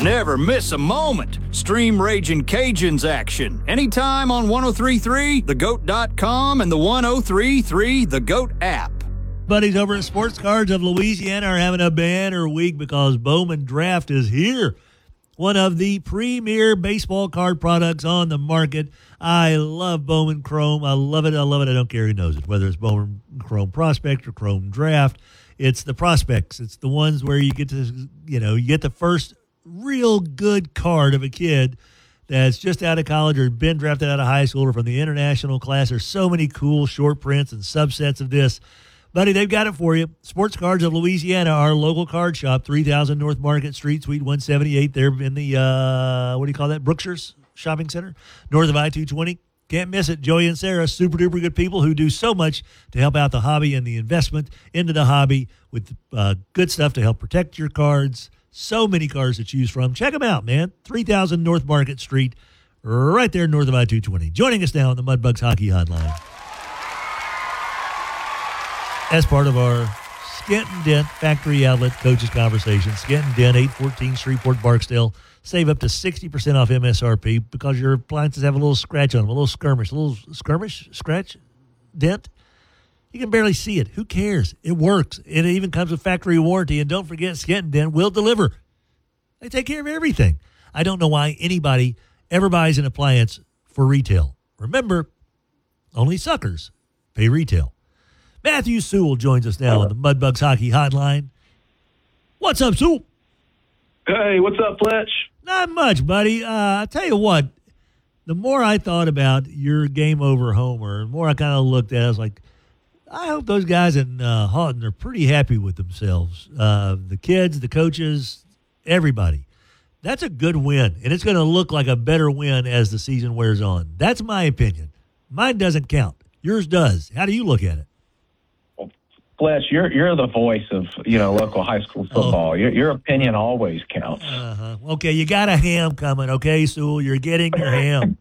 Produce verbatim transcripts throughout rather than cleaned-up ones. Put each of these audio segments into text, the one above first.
Never miss a moment. Stream Ragin' Cajuns action anytime on one oh three three the goat dot com and the one oh three three The Goat app. Buddies over at Sports Cards of Louisiana are having a banner week because Bowman Draft is here. One of the premier baseball card products on the market. I love Bowman Chrome. I love it. I love it. I don't care who knows it, whether it's Bowman Chrome Prospect or Chrome Draft. It's the prospects. It's the ones where you get to, you know, you get the first real good card of a kid that's just out of college or been drafted out of high school or from the international class. There's so many cool short prints and subsets of this. Buddy, they've got it for you. Sports Cards of Louisiana, our local card shop, three thousand North Market Street, Suite one seventy-eight. They're in the, uh, what do you call that, Brookshire's Shopping Center, north of I two twenty. Can't miss it. Joey and Sarah, super duper good people who do so much to help out the hobby and the investment into the hobby with uh, good stuff to help protect your cards. So many cards to choose from. Check them out, man. three thousand North Market Street, right there north of I two twenty. Joining us now on the Mudbugs Hockey Hotline, as part of our Skenton Dent Factory Outlet Coaches Conversation. Skenton Dent, eight fourteen Shreveport, Barksdale. Save up to sixty percent off M S R P because your appliances have a little scratch on them, a little skirmish, a little skirmish, scratch, dent. You can barely see it. Who cares? It works. It even comes with factory warranty. And don't forget, Skenton Dent will deliver. They take care of everything. I don't know why anybody ever buys an appliance for retail. Remember, only suckers pay retail. Matthew Sewell joins us now on the Mudbugs Hockey Hotline. What's up, Sewell? Hey, what's up, Fletch? Not much, buddy. Uh, I tell you what, the more I thought about your game over Homer, the more I kind of looked at it, I was like, I hope those guys in uh, Houghton are pretty happy with themselves. Uh, the kids, the coaches, everybody. That's a good win, and it's going to look like a better win as the season wears on. That's my opinion. Mine doesn't count. Yours does. How do you look at it? Fletch, you're you're the voice of you know local high school football. Oh. Your your opinion always counts. Uh-huh. Okay, you got a ham coming. Okay, Sewell, you're getting your ham.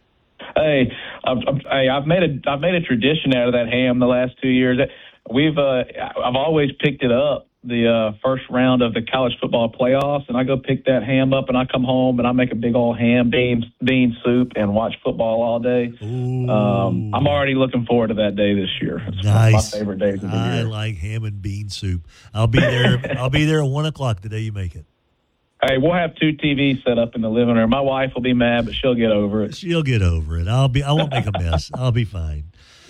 Hey, I've, I've, hey, I've made a I've made a tradition out of that ham the last two years. We've uh, I've always picked it up the uh, first round of the college football playoffs, and I go pick that ham up, and I come home and I make a big old ham bean bean soup and watch football all day. Um, I'm already looking forward to that day this year. It's nice. one of my favorite days of the I year. I like ham and bean soup. I'll be there. I'll be there at one o'clock the day you make it. Hey, we'll have two T Vs set up in the living room. My wife will be mad, but she'll get over it. She'll get over it. I'll be. I won't make a mess. I'll be fine.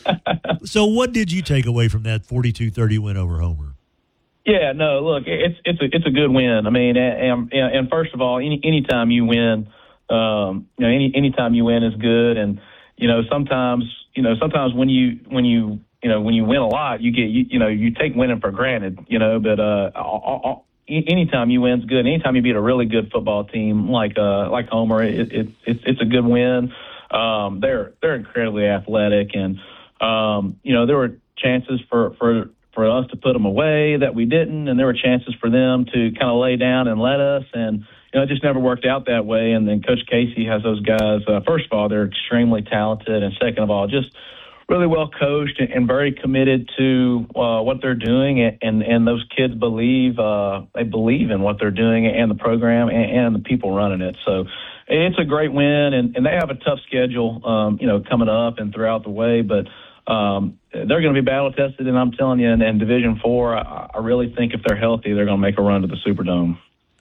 So, what did you take away from that forty-two thirty win over Homer? Yeah, no, look, it's it's a it's a good win. I mean, and, and, and first of all, any anytime you win, um, you know, any anytime you win is good. And you know, sometimes you know, sometimes when you when you you know when you win a lot, you get you, you know you take winning for granted. You know, but uh, all, all, anytime you win is good. Anytime you beat a really good football team like uh like Homer, it, it it's it's a good win. Um, they're they're incredibly athletic, and um, you know there were chances for for. for us to put them away that we didn't, and there were chances for them to kind of lay down and let us, and you know it just never worked out that way. And then Coach Casey has those guys. Uh, first of all, they're extremely talented, and second of all, just really well coached and, and very committed to uh, what they're doing, and, and and those kids believe uh, they believe in what they're doing and the program and, and the people running it. So it's a great win, and, and they have a tough schedule, um, you know, coming up and throughout the way, but. Um, they're going to be battle tested, and I'm telling you, in, in Division Four, I, I really think if they're healthy, they're going to make a run to the Superdome.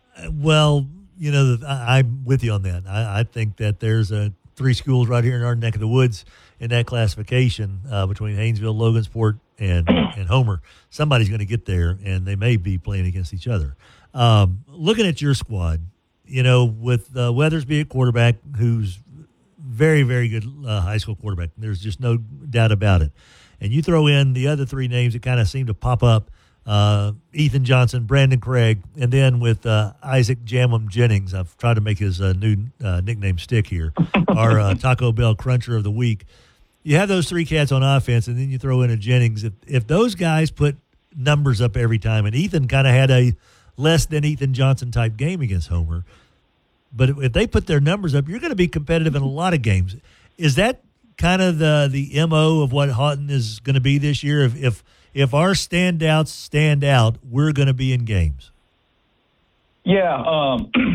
Well, you know, I, I'm with you on that. I, I think that there's a three schools right here in our neck of the woods in that classification uh, between Haynesville, Logansport, and and Homer. Somebody's going to get there, and they may be playing against each other. Um, looking at your squad, you know, with uh, Weathersby at quarterback, who's very, very good uh, high school quarterback. There's just no doubt about it. And you throw in the other three names that kind of seem to pop up, uh, Ethan Johnson, Brandon Craig, and then with uh, Isaac Jamum Jennings. I've tried to make his uh, new uh, nickname stick here, our uh, Taco Bell Cruncher of the Week. You have those three cats on offense, and then you throw in a Jennings. If, if those guys put numbers up every time, and Ethan kind of had a less than Ethan Johnson type game against Homer, but if they put their numbers up, you're going to be competitive in a lot of games. Is that kind of the the M O of what Houghton is going to be this year? If if if our standouts stand out, we're going to be in games. Yeah, um,